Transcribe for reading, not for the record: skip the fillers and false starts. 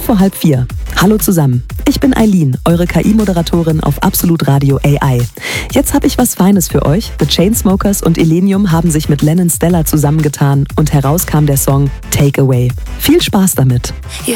4:15. Hallo zusammen. Ich bin Eileen, eure KI-Moderatorin auf Absolut Radio AI. Jetzt habe ich was Feines für euch. The Chainsmokers und Illenium haben sich mit Lennon Stella zusammengetan und heraus kam der Song Take Away. Viel Spaß damit. You